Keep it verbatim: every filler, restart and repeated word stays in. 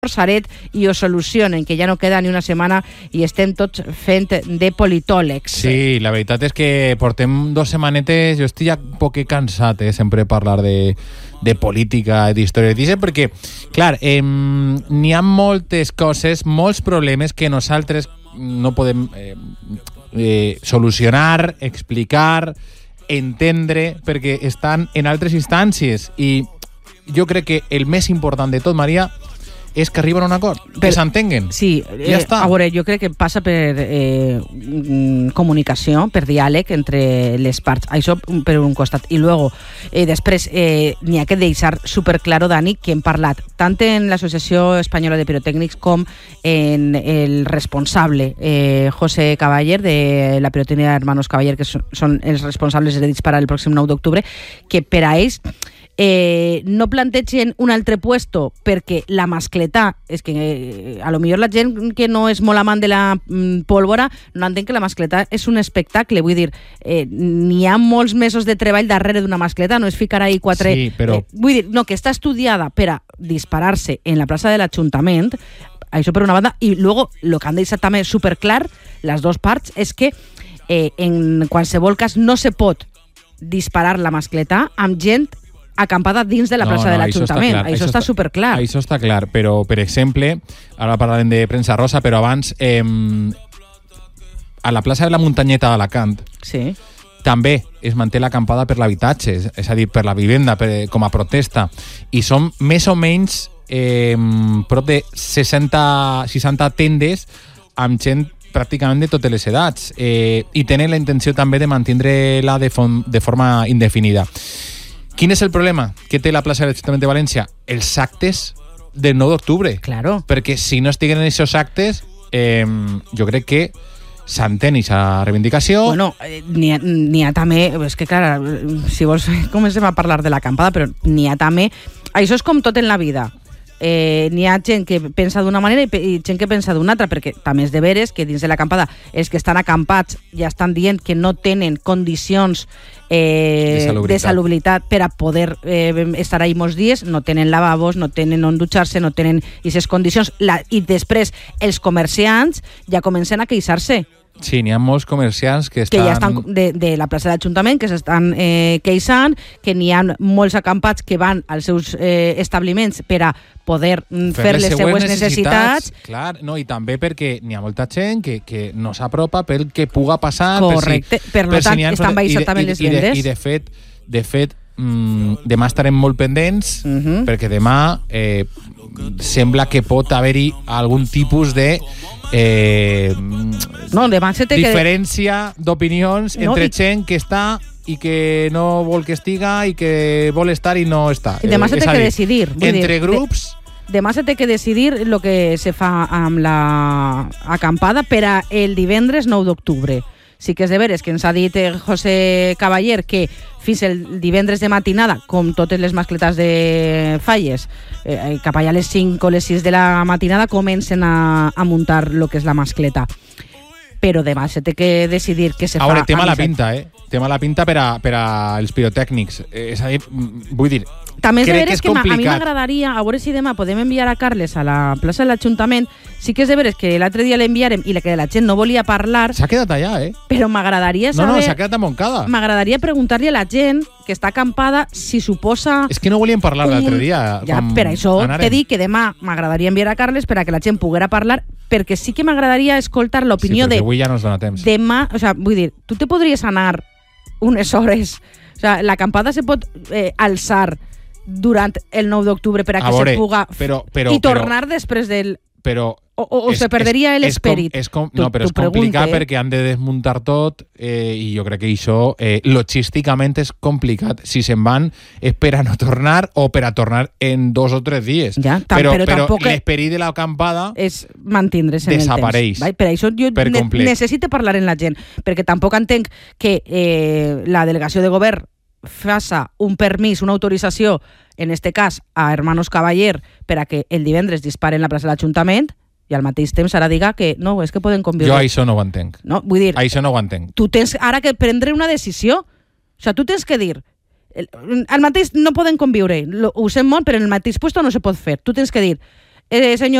Saret i ho solucionen, que ja no queda ni una setmana i estem tots fent de politòlegs. Sí, la veritat és que portem dos setmanetes, jo estic ja poc cansat, eh, sempre parlar de, de política i d'història de perquè, clar, eh, n'hi ha moltes coses, molts problemes que nosaltres no podem eh, eh, solucionar, explicar, entendre, perquè estan en altres instàncies, i jo crec que el més important de tot, Maria, és que arriben a un acord, que s'entenguen. Sí, ja eh, està. A veure, jo crec que passa per eh, comunicació, per diàleg entre les parts, això per un costat, i luego, eh, després eh, n'hi ha que deixar superclaro, Dani, que hem parlat tant en l'Associació Espanyola de Pirotècnics com en el responsable eh, José Caballer de la pirotècnia Hermanos Caballer, que són, són els responsables de disparar el pròxim nou d'octubre, que per a ells Eh, no plantegen un altre puesto perquè la mascletà, és que eh, a lo millor la gent que no és molt amant de la mm, pólvora no entén que la mascletà és un espectacle, vull dir, eh, n'hi ha molts mesos de treball darrere d'una mascletà, no és ficar ahí quatre... Sí, però... Eh, vull dir, no, que està estudiada per a disparar-se en la plaça de l'Ajuntament, això per una banda, i luego, lo que han deixat també superclar, les dues parts, és que eh, en qualsevol cas no se pot disparar la mascletà amb gent acampada dins de la plaça no, no, de l'Ajuntament. Això, això està superclar. Això està clar, però, per exemple, ara parlarem de premsa rosa, però abans, eh, a la plaça de la Muntanyeta d'Alacant, sí, també es manté l'acampada per l'habitatge, és a dir, per la vivenda, per, com a protesta, i són més o menys eh, prop de seixanta, seixanta tendes amb gent pràcticament de totes les edats, eh, i tenen la intenció també de mantenir-la de, de forma indefinida. Quin és el problema que té la plaça de l'Ajuntament de València? Els actes del nou d'octubre. Claro. Perquè si no estiguen en aquests actes, eh, jo crec que s'entén aquesta reivindicació. Bueno, eh, n'hi ha, n'hi ha també... És que, clar, si vols comencem a parlar de l'acampada, però n'hi ha també... Això és com tot en la vida. Eh, n'hi ha gent que pensa d'una manera i, i gent que pensa d'una altra, perquè també és de veres que dins de l'acampada els que estan acampats ja estan dient que no tenen condicions eh, de, salubritat. de salubritat per a poder eh, estar ahí molts dies, no tenen lavabos, no tenen on dutxar-se, no tenen aquestes condicions, la, i després els comerciants ja comencen a queixar-se. Sí, n'hi ha molts comerciants que estan... Que ja estan de, de la plaça de l'Ajuntament, que s'estan eh, queixant, que n'hi ha molts acampats que van als seus eh, establiments per a poder fer, fer les, les seues necessitats. necessitats. Clar, no, i també perquè n'hi ha molta gent que, que no s'apropa pel que puga passar. Correcte, per, si, per, per tant, si estan baixant també les vendes. I de, i de fet, de fet mm, demà estarem molt pendents, uh-huh. perquè demà eh, sembla que pot haver-hi algun tipus de eh, no, demà se té diferència que... d'opinions no, entre i... gent que està i que no vol que estiga i que vol estar i no està. I demà eh, se té que dir, decidir. Entre dir, grups... De, demà se té que decidir el que se fa amb la acampada per a el divendres nou d'octubre. Sí que és de veres que ens ha dit José Caballer que fins el divendres de matinada, com totes les mascletes de Falles, eh, cap allà a les cinc o les sis de la matinada comencen a, a muntar el que és la mascleta. Però demà se té que decidir què se a fa. Ara, té mala pinta, eh? Té mala pinta per a, per a els pirotècnics. Eh, és a dir, vull dir, també és de crec veres que és que a mi complicat. m'agradaria, a veure si demà podem enviar a Carles a la plaça de l'Ajuntament. Sí que és de veres que l'altre dia l'enviarem i la que la gent no volia parlar. S'ha quedat allà, eh? Però m'agradaria saber... No, no, s'ha quedat a Montcada. M'agradaria preguntar-li a la gent que està acampada si suposa... És que no volíem parlar un... l'altre dia. Ja, per això t'he dit que demà m'agradaria enviar a Carles per a que la gent poguera parlar, perquè sí que m'agradaria escoltar l'opinió sí, de... Sí, avui ja no ens dona temps. Demà, o sea, vull dir, tu te podries anar unes hores... O sea, l'acampada se pot eh, alçar durant el nou d'octubre per a que a veure, se puga... Però, però, I tornar però, després del... Però... O, o, o és, se perderia l'esperit. No, però és complicat pregunte, perquè han de desmuntar tot eh, i jo crec que això eh, logísticament és complicat. Si se'n van és per a no tornar o per a tornar en dos o tres dies. Ja, tam, però però, però tampoc l'esperit de l'acampada és mantindre's en desapareix. El temps. Per això jo per ne necessito parlar amb la gent, perquè tampoc entenc que eh, la delegació de govern faça un permís, una autorització, en este cas a Hermanos Caballer, per a que el divendres disparen la plaça de l'Ajuntament, i al mateix temps ara diga que no, és que poden conviure. Jo això no ho entenc. No, vull dir... Això no ho entenc. Tu tens ara que prendre una decisió. O sigui, tu tens que dir... Al mateix no poden conviure. Ho sé molt, però en el mateix puesto no se pot fer. Tu tens que dir... eh, senyor